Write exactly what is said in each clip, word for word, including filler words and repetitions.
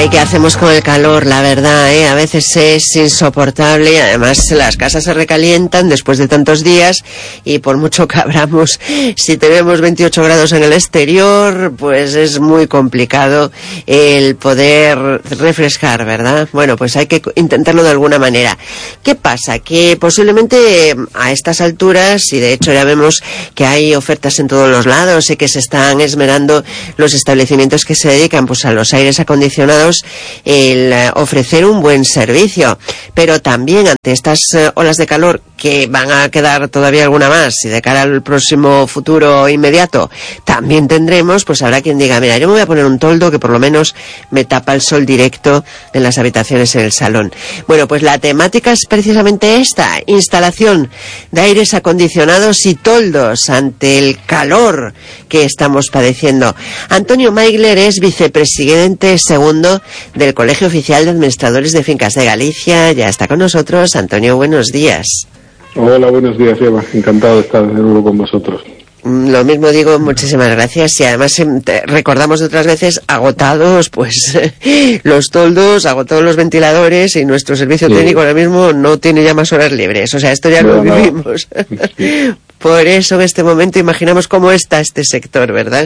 Ay, ¿qué hacemos con el calor? La verdad, ¿eh? A veces es insoportable y además las casas se recalientan después de tantos días y por mucho que abramos, si tenemos veintiocho grados en el exterior, pues es muy complicado el poder refrescar, ¿verdad? Bueno, pues hay que intentarlo de alguna manera. ¿Qué pasa? Que posiblemente a estas alturas, y de hecho ya vemos que hay ofertas en todos los lados y que se están esmerando los establecimientos que se dedican pues a los aires acondicionados, el ofrecer un buen servicio, pero también ante estas olas de calor que van a quedar todavía alguna más y de cara al próximo futuro inmediato también tendremos, pues habrá quien diga, mira, yo me voy a poner un toldo que por lo menos me tapa el sol directo en las habitaciones en el salón. Bueno, pues la temática es precisamente esta, instalación de aires acondicionados y toldos ante el calor que estamos padeciendo. Antonio Maigler es vicepresidente segundo del Colegio Oficial de Administradores de Fincas de Galicia. Ya está con nosotros. Antonio, buenos días. Hola, buenos días, Eva. Encantado de estar de nuevo con vosotros. Lo mismo digo, muchísimas gracias. Y además recordamos de otras veces agotados pues los toldos, agotados los ventiladores y nuestro servicio sí. técnico ahora mismo no tiene ya más horas libres. O sea, esto ya no, lo vivimos. No. Sí. Por eso en este momento imaginamos cómo está este sector, ¿verdad?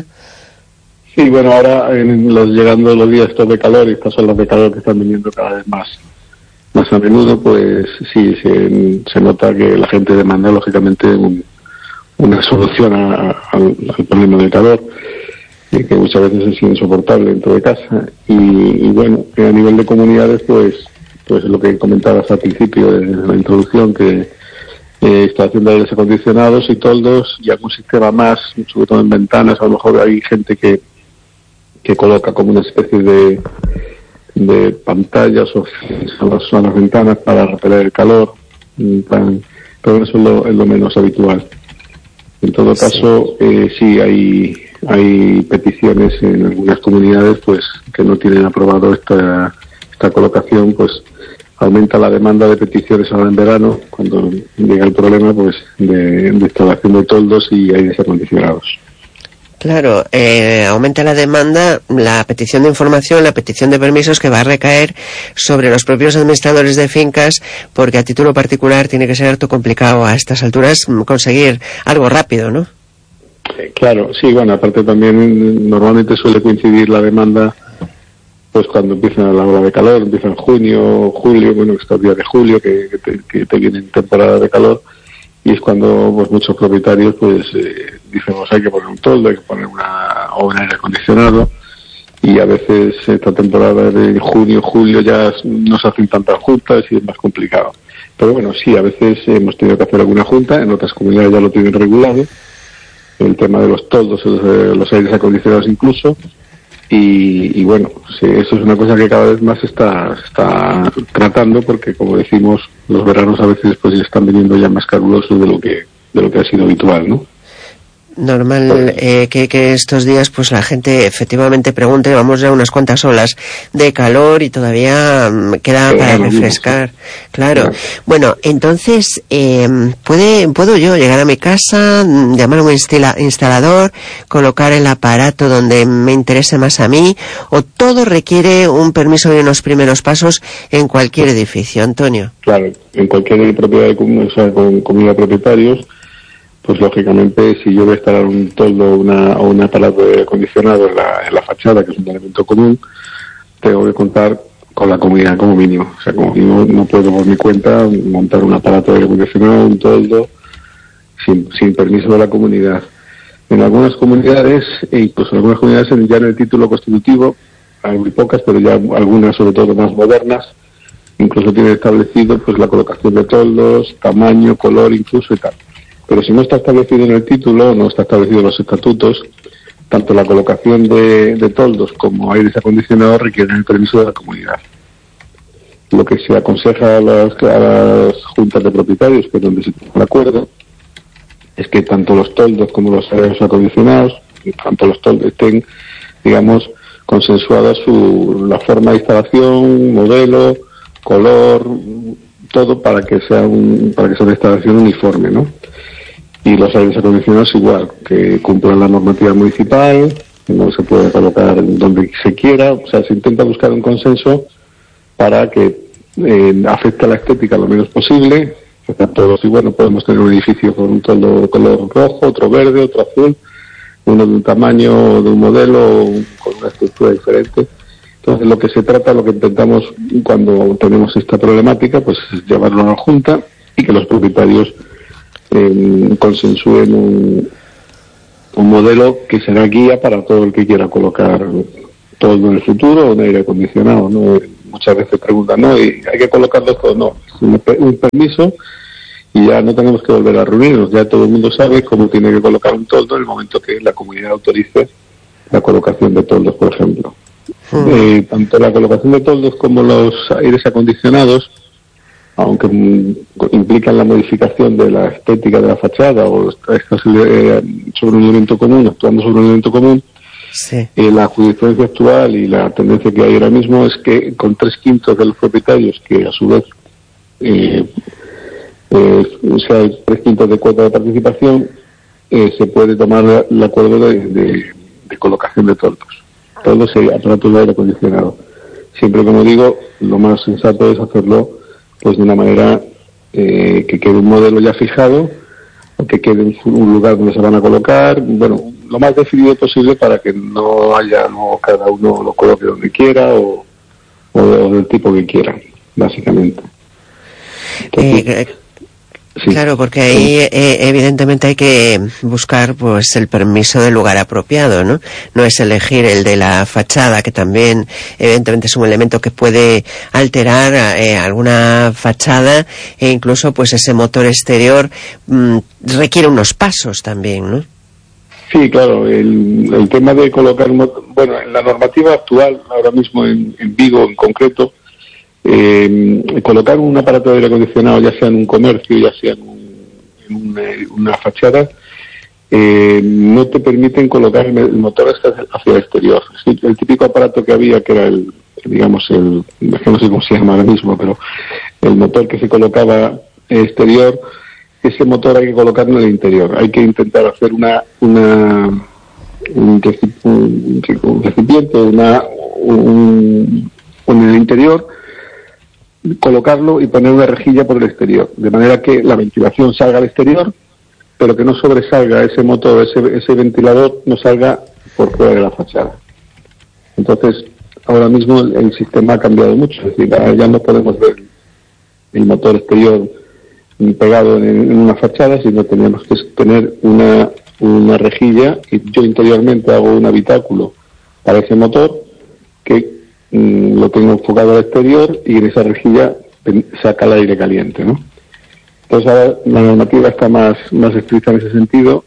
Sí, bueno, ahora en los, llegando los días estos de calor y estas olas de calor que están viniendo cada vez más más a menudo, pues sí, se, se nota que la gente demanda lógicamente un, una solución a, a, al, al problema del calor, y que muchas veces es insoportable dentro de casa. Y, y bueno, a nivel de comunidades, pues pues lo que comentabas al principio de la introducción, que eh, instalación de aires acondicionados y toldos y algún sistema más, sobre todo en ventanas. A lo mejor hay gente que que coloca como una especie de de pantallas o a las, a las ventanas para repeler el calor, pero eso es lo, es lo menos habitual. En todo caso, eh, sí hay hay peticiones en algunas comunidades pues que no tienen aprobado esta esta colocación, pues aumenta la demanda de peticiones ahora en verano, cuando llega el problema pues de, de instalación de toldos y aires acondicionados. Claro, eh, aumenta la demanda, la petición de información, la petición de permisos que va a recaer sobre los propios administradores de fincas, porque a título particular tiene que ser harto complicado a estas alturas conseguir algo rápido, ¿no? Claro, sí, bueno, aparte también normalmente suele coincidir la demanda pues cuando empieza la ola de calor, empieza en junio, julio, bueno, estos días de julio que, que, te, que te vienen temporada de calor. Y es cuando pues muchos propietarios pues eh, dicen, pues hay que poner un toldo, hay que poner una, o un aire acondicionado, y a veces esta temporada de junio, julio ya no se hacen tantas juntas y es más complicado. Pero bueno, sí, a veces hemos tenido que hacer alguna junta, en otras comunidades ya lo tienen regulado, el tema de los toldos, los, los aires acondicionados incluso, y, y bueno, sí, eso es una cosa que cada vez más se está, está tratando, porque como decimos, los veranos a veces pues están viniendo ya más calurosos de lo que de lo que ha sido habitual, ¿no? Normal eh, que, que estos días pues la gente efectivamente pregunte, vamos ya unas cuantas olas de calor y todavía um, queda sí, para refrescar. Mismo, sí. Claro. claro. Bueno, entonces, eh, ¿puede, ¿puedo yo llegar a mi casa, llamar a un instala, instalador, colocar el aparato donde me interese más a mí, o todo requiere un permiso de unos primeros pasos en cualquier edificio, Antonio? Claro, en cualquier propiedad de comunidad, o sea, con comunidad de propietarios, pues lógicamente si yo voy a instalar un toldo una, o un aparato de acondicionado en la, en la fachada, que es un elemento común, tengo que contar con la comunidad como mínimo. O sea, como mínimo no puedo por mi cuenta montar un aparato de aire acondicionado, un toldo, sin, sin permiso de la comunidad. En algunas comunidades, e incluso en algunas comunidades ya en el título constitutivo, hay muy pocas, pero ya algunas, sobre todo más modernas, incluso tienen establecido pues la colocación de toldos, tamaño, color incluso y tal. Pero si no está establecido en el título, no está establecido en los estatutos, tanto la colocación de, de toldos como aires acondicionados requieren el permiso de la comunidad. Lo que se aconseja a las, a las juntas de propietarios, que es donde se tiene el acuerdo, es que tanto los toldos como los aires acondicionados, tanto los toldos estén, digamos, consensuada su, la forma de instalación, modelo, color, todo para que sea un, para que sea una instalación uniforme, ¿no? Y los aires acondicionados igual, que cumplan la normativa municipal, no se puede colocar donde se quiera, o sea, se intenta buscar un consenso para que eh, afecte a la estética lo menos posible. Todos, y bueno, podemos tener un edificio con un toldo color rojo, otro verde, otro azul, uno de un tamaño, de un modelo, con una estructura diferente. Entonces, lo que se trata, lo que intentamos cuando tenemos esta problemática, pues es llevarlo a la Junta y que los propietarios eh, consensúen un, un modelo que será guía para todo el que quiera colocar toldo en el futuro o un aire acondicionado, ¿no? Muchas veces preguntan, no, y hay que colocarlo todo, no, es un, un permiso y ya no tenemos que volver a reunirnos, ya todo el mundo sabe cómo tiene que colocar un toldo en el momento que la comunidad autorice la colocación de toldos, por ejemplo. Uh-huh. Eh, tanto la colocación de toldos como los aires acondicionados, aunque mm, implican la modificación de la estética de la fachada o estás eh, sobre un elemento común, actuando sobre un elemento común, sí. eh, la jurisprudencia actual y la tendencia que hay ahora mismo es que con tres quintos de los propietarios, que a su vez eh, eh, o sea, tres quintos de cuota de participación, eh, se puede tomar el acuerdo de, de, de colocación de toldos. Toldos y aparatos de aire acondicionado. Siempre, como digo, lo más sensato es hacerlo pues de una manera eh, que quede un modelo ya fijado, o que quede un lugar donde se van a colocar, bueno, lo más definido posible para que no haya, no cada uno lo coloque donde quiera o, o, o del tipo que quiera, básicamente. Entonces, eh, sí. Claro, porque ahí eh, evidentemente hay que buscar pues el permiso del lugar apropiado, ¿no? No es elegir el de la fachada, que también evidentemente es un elemento que puede alterar eh, alguna fachada, e incluso pues ese motor exterior mmm, requiere unos pasos también, ¿no? Sí, claro, el, el tema de colocar, bueno, en la normativa actual, ahora mismo en, en Vigo en concreto, eh, colocar un aparato de aire acondicionado, ya sea en un comercio, ya sea en, un, en una, una fachada, eh, no te permiten colocar el motor hacia, hacia el exterior. El, el típico aparato que había, que era el, digamos, el, no sé cómo se llama ahora mismo, pero el motor que se colocaba exterior, ese motor hay que colocarlo en el interior. Hay que intentar hacer una, una un, un, un recipiente, una, un, un, en el interior, colocarlo y poner una rejilla por el exterior, de manera que la ventilación salga al exterior, pero que no sobresalga ese motor, ese, ese ventilador no salga por fuera de la fachada. Entonces, ahora mismo el, el sistema ha cambiado mucho, es decir, ya no podemos ver el motor exterior pegado en, en una fachada, sino tenemos que tener una, una rejilla, y yo interiormente hago un habitáculo para ese motor que mm, lo tengo enfocado al exterior, y en esa rejilla saca el aire caliente, ¿no? Entonces ahora la normativa está más, más estricta en ese sentido,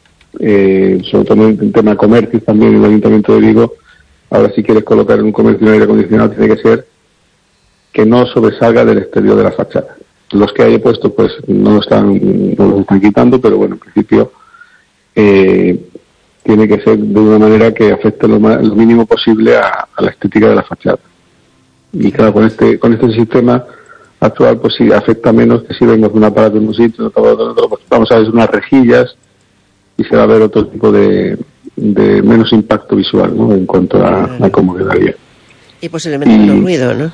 eh, sobre todo en tema de comercios también en el Ayuntamiento de Vigo. Ahora, si quieres colocar en un comercio un aire acondicionado, tiene que ser que no sobresalga del exterior de la fachada. Los que hay puesto pues no lo están, no los están quitando, pero bueno, en principio eh, tiene que ser de una manera que afecte lo, más, lo mínimo posible a, a la estética de la fachada. Y claro, con este con este sistema actual pues sí afecta menos que si vemos un aparato en un sitio, otro aparato en otro, pues vamos a ver unas rejillas y se va a ver otro tipo de, de menos impacto visual, ¿no? En cuanto a, a cómo quedaría. Y posiblemente y, menos ruido, ¿no?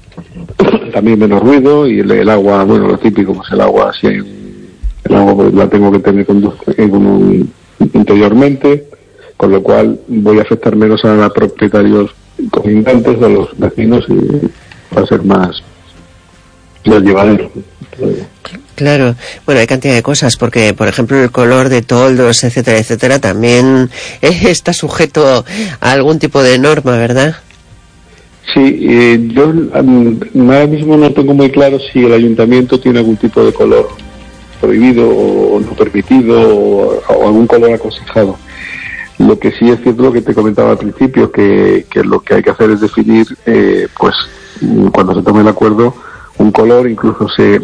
También menos ruido, y el, el agua, bueno, lo típico, pues el agua, si hay, el agua pues la tengo que tener con, con un, interiormente, con lo cual voy a afectar menos a los propietarios colindantes, a los vecinos, y va a ser más, más llevadero. Claro, bueno, hay cantidad de cosas, porque por ejemplo el color de toldos, etcétera, etcétera, también está sujeto a algún tipo de norma, ¿verdad? Sí, eh, yo um, ahora mismo no tengo muy claro si el ayuntamiento tiene algún tipo de color prohibido o no permitido, o, o algún color aconsejado. Lo que sí es cierto, lo que te comentaba al principio, que, que lo que hay que hacer es definir, eh, pues cuando se tome el acuerdo, un color. Incluso se,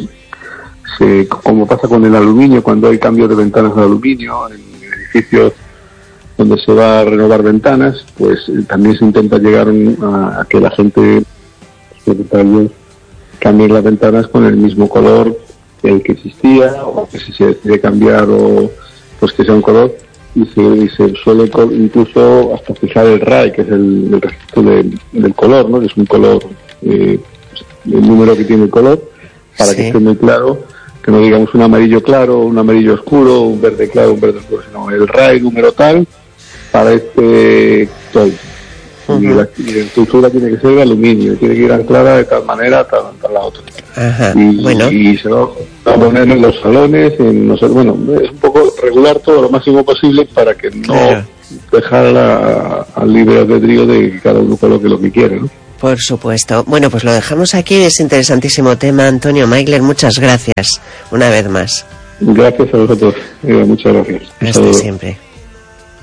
se como pasa con el aluminio, cuando hay cambios de ventanas de aluminio en edificios donde se va a renovar ventanas, pues eh, también se intenta llegar a, a que la gente, propietarios, cambie las ventanas con el mismo color que el que existía, o que si se decide cambiar, o pues que sea un color y se, y se suele incluso hasta fijar el R A I, que es el, el registro de, del color, ¿no? Que es un color, eh, el número que tiene el color, para sí. que esté muy claro, que no digamos un amarillo claro, un amarillo oscuro, un verde claro, un verde oscuro, sino el R A I número tal para este toy. Uh-huh. Y, la, y la estructura tiene que ser de aluminio, tiene que ir anclada de tal manera tal, tal la otra. Ajá. Y, bueno. y se va a poner en los salones, en los, bueno, es un poco regular todo lo máximo posible para que no claro. dejar al libre albedrío de que cada uno coloque lo que quiere, ¿no? Por supuesto. Bueno, pues lo dejamos aquí, es interesantísimo tema. Antonio Maigler, muchas gracias una vez más. Gracias a vosotros, eh, muchas gracias. Hasta siempre.